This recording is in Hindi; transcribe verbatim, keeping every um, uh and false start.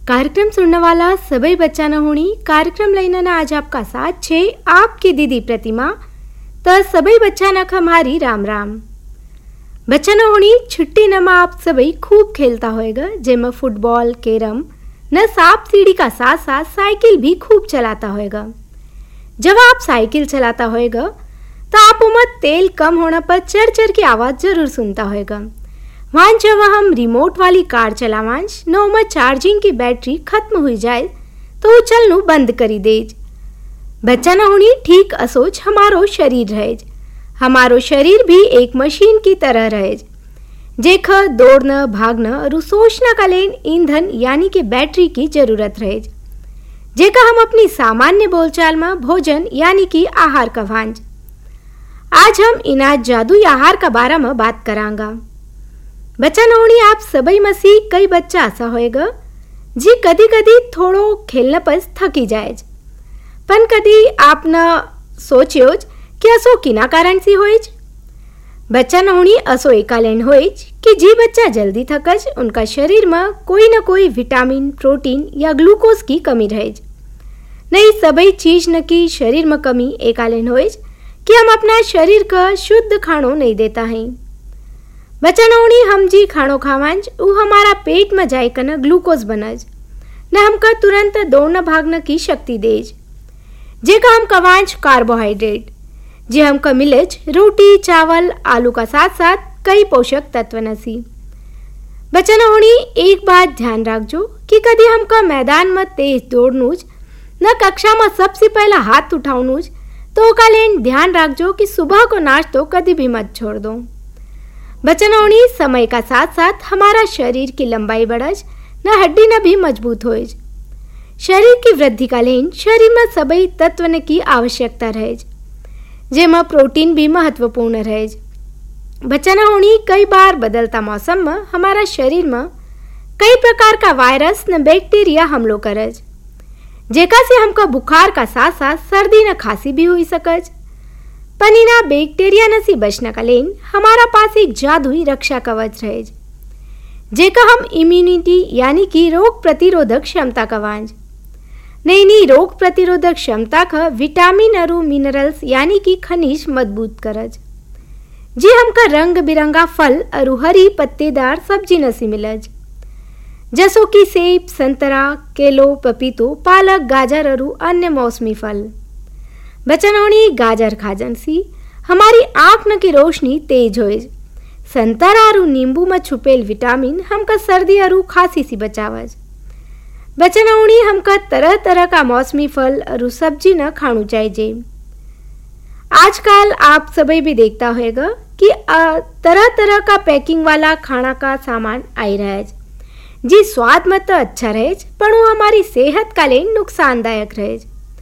कार्यक्रम सुनने वाला सभी बच्चा न होनी कार्यक्रम लेना ना आज आपका साथ छे आपकी दीदी प्रतिमा। तो सभी बच्चा न हमारी राम राम। बच्चा न होनी छुट्टी नमा आप सभी खूब खेलता होएगा, जेमा फुटबॉल कैरम न सांप सीढ़ी का साथ साथ साइकिल भी खूब चलाता होएगा। जब आप साइकिल चलाता होएगा तो आप उमर तेल कम होने पर चर चर की आवाज़ जरूर सुनता होएगा। वहाँ जब हम रिमोट वाली कार चलावांश न उमर चार्जिंग की बैटरी खत्म हुई जाए तो वो चलनू बंद करी देज। बच्चा न होनी ठीक असोच हमारो शरीर रहेज। हमारो शरीर भी एक मशीन की तरह रहेज, जेख दौड़ना भागना और सोचना का लेन ईंधन यानी कि बैटरी की जरूरत रहेज, जेका हम अपनी सामान्य बोलचाल में भोजन यानी कि आहार का भांज। आज हम इनाज जादुई आहार का बारे में बात करांगा। बच्चा नहोनी आप सभी मसी कई बच्चा ऐसा होएगा जी कदी कदी थोड़ो खेलने पर थकी जाएज, पन कदी आप न सोचियोज कि असो किना कारण सी होएज। बच्चा नहोनी असो एकालेन होएज कि जी बच्चा जल्दी थकज उनका शरीर में कोई न कोई विटामिन प्रोटीन या ग्लूकोज की कमी रहेज। नहीं सभी चीज न की शरीर में कमी एकालेन होएज कि हम अपना शरीर का शुद्ध खाणो नहीं देता हैं। बच्चा नहोनी हम जी खाणो खावांज वो हमारा पेट में जाए न ग्लूकोज बनज न हमका तुरंत दौड़ना भागना की शक्ति देज, जेका हम कवांज कार्बोहाइड्रेट जे हमका मिलेज रोटी चावल आलू का साथ साथ कई पोषक तत्व नसी। बच्चा नहोनी एक बात ध्यान रखजो कि कभी हमका मैदान में तेज दौड़नूज न कक्षा में सबसे पहला हाथ उठाउनूज तो का लेन ध्यान रखजो कि सुबह को नाश्तो कभी भी मत छोड़ दो। बच्चा नहोनी समय का साथ साथ हमारा शरीर की लंबाई बढ़ज न हड्डी न भी मजबूत होएज। शरीर की वृद्धि का लेन शरीर में सभी तत्व की आवश्यकता रहेज, जेमा प्रोटीन भी महत्वपूर्ण रहेज। बच्चा नहोनी कई बार बदलता मौसम में हमारा शरीर में कई प्रकार का वायरस न बैक्टीरिया हमलो करज, जेका से हमका बुखार का साथ साथ सर्दी न खांसी भी हुई सकज। पनीना बैक्टीरिया न से बचने का लेन हमारा पास एक जादुई रक्षा कवच रहेज, जेका हम इम्यूनिटी यानी कि रोग प्रतिरोधक क्षमता कवांज। नई नई रोग प्रतिरोधक क्षमता का विटामिन और मिनरल्स यानी कि खनिज मजबूत करज, जी हमका रंग बिरंगा फल और हरी पत्तेदार सब्जी नसी मिलज, जैसो कि सेब संतरा केलो पपीतो पालक गाजर और अन्य मौसमी फल। बच्चा नहोनी गाजर खाजन सी हमारी आँख न की रोशनी तेज होए। संतरा और नींबू में छुपेल विटामिन हमका सर्दी और खांसी से बचावज। बच्चा नहोनी हमका तरह तरह का मौसमी फल और सब्जी न खाणु चाहिए। आजकल आप सभी भी देखता होगा कि तरह तरह का पैकिंग वाला खाना का सामान आई रहा है, जी स्वाद में तो अच्छा रहे पर वो हमारी सेहत का लिए नुकसानदायक रहे।